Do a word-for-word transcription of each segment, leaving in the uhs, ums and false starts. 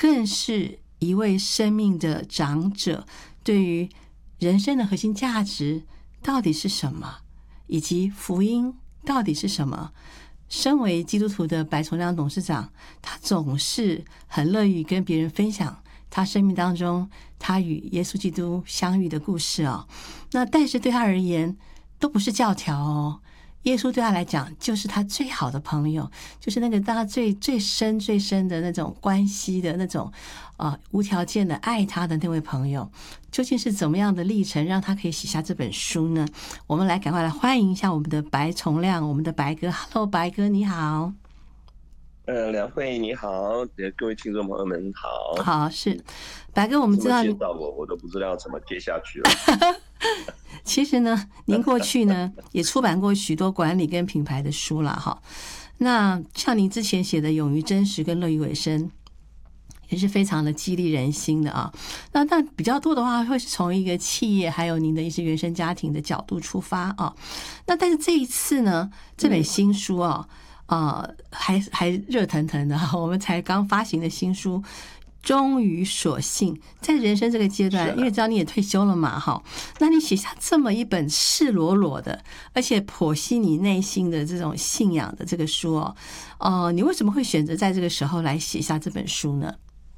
更是一位生命的长者，对于人生的核心价值到底是什么，以及福音到底是什么。身为基督徒的白崇亮董事长，他总是很乐于跟别人分享他生命当中他与耶稣基督相遇的故事哦。那但是对他而言都不是教条哦，耶稣对他来讲就是他最好的朋友，就是那个他最最深最深的那种关系的那种呃无条件的爱他的那位朋友。究竟是怎么样的历程让他可以写下这本书呢？我们来赶快来欢迎一下我们的白崇亮，我们的白哥。 Hello 白哥你好。 呃，梁慧你好，各位听众朋友们好。 好，是白哥，我们知道介绍我，我都不知道怎么接下去了。 其实呢，您过去呢也出版过许多管理跟品牌的书啦，哈。那像您之前写的《勇于真实》跟《乐于为生》，也是非常的激励人心的啊。那但比较多的话，会是从一个企业还有您的一些原生家庭的角度出发啊。那但是这一次呢，这本新书啊。呃，还还热腾腾的，我们才刚发行的新书，终于所幸在人生这个阶段，因为知道你也退休了嘛，哈，那你写下这么一本赤裸裸的，而且剖析你内心的这种信仰的这个书哦，呃，你为什么会选择在这个时候来写下这本书呢？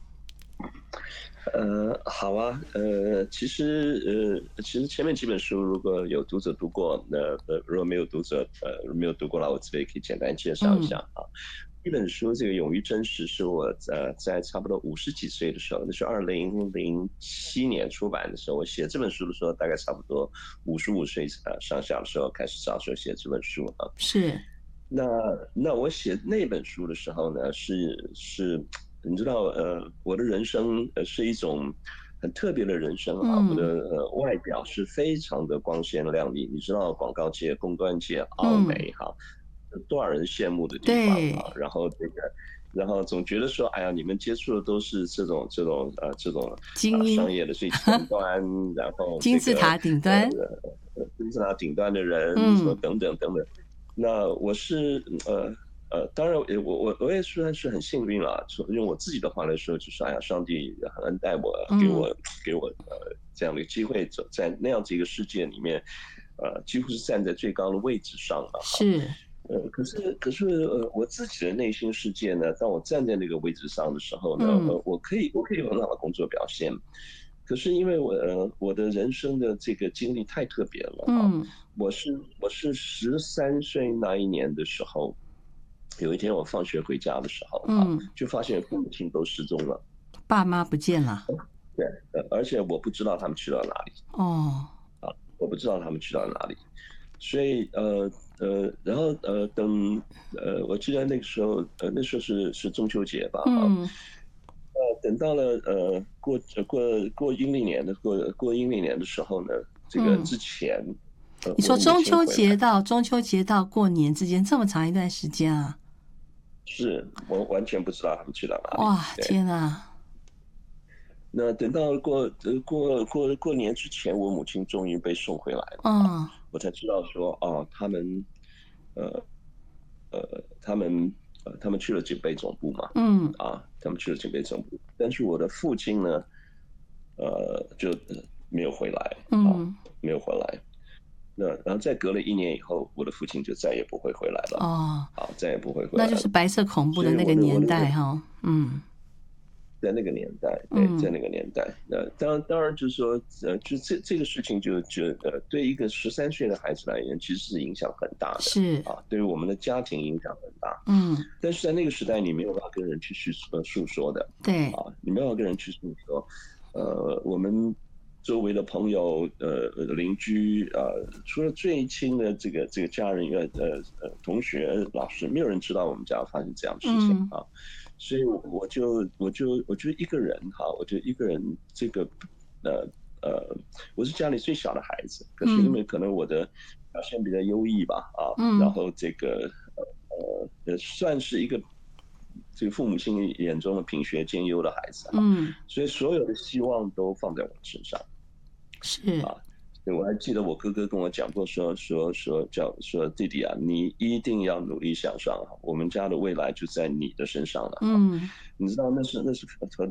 呃，好啊，呃，其实呃，其实前面几本书如果有读者读过，那呃，如果没有读者呃没有读过了，我这边可以简单介绍一下啊。一本书这个《勇于真实》是我呃在差不多五十几岁的时候，那是二零零七年出版的时候，我写这本书的时候大概差不多五十五岁呃上下的时候开始着手写这本书啊。 是。 那那我写那本书的时候呢，是是。你知道，呃，我的人生呃是一种很特别的人生啊。嗯、我的呃外表是非常的光鲜亮丽。你知道，广告界、公关界、奥美哈，嗯、多少人羡慕的地方啊。然后这个，然后总觉得说，哎呀，你们接触的都是这种这种呃这种精英、 呃、商业的最前端，然后、这个、 金字塔顶端， 呃，金字塔顶端的人，嗯、什么等等等等。那我是呃。呃，当然，我我我也算是很幸运了。用我自己的话来说，就是哎呀，上帝很恩待我，给我、嗯、给我呃这样的机会，走在那样子一个世界里面，呃，几乎是站在最高的位置上了。 是， 呃，可是可是呃，我自己的内心世界呢，当我站在那个位置上的时候呢，嗯、呃，我可以我可以有很好的工作表现，可是因为我呃我的人生的这个经历太特别了啊，嗯、我是我是十三岁那一年的时候。有一天我放学回家的时候，嗯，就发现父母亲都失踪了， 爸妈不见了。 对，呃，而且我不知道他们去到哪里。 哦， 啊，我不知道他们去到哪里，所以呃呃，然后呃等呃，我记得那个时候呃那时候是是中秋节吧，嗯，呃等到了呃过过过阴历年的过过阴历年的时候呢，这个之前。嗯呃、你说中秋节到中秋节到过年之间这么长一段时间啊？ 是我完全不知道他们去到哪里。 哇，天啊！ 那等到过呃过过过年之前，我母亲终于被送回来了。 嗯， 我才知道说，哦，他们，呃呃，他们呃他们去了警备总部嘛。嗯，啊，他们去了警备总部，但是我的父亲呢，呃，就没有回来。嗯，没有回来。那然后再隔了一年以后，我的父亲就再也不会回来了。哦，啊，再也不会回来了。 那就是白色恐怖的那个年代哈。嗯， 在那个年代，对，在那个年代，呃，当然当然就是说，呃，就这这个事情就就呃，对一个十三岁的孩子来言，其实是影响很大的。 是啊，对于我们的家庭影响很大。嗯，但是在那个时代，你没有办法跟人去去呃诉说的。 对， 啊，你没有办法跟人去诉说。呃，我们周围的朋友、呃邻居啊、呃，除了最亲的这个这个家人以外，呃呃同学、老师，没有人知道我们家发生这样的事情啊。嗯，所以我就我就我就一个人哈，我就一个人这个呃呃，我是家里最小的孩子，可是因为可能我的表现比较优异吧啊，嗯、然后这个呃呃算是一个这个父母亲眼中的品学兼优的孩子，嗯，所以所有的希望都放在我身上。 是啊， 我还记得我哥哥跟我讲过说，说说说叫说弟弟啊，你一定要努力向上，我们家的未来就在你的身上了。嗯，你知道那是那是何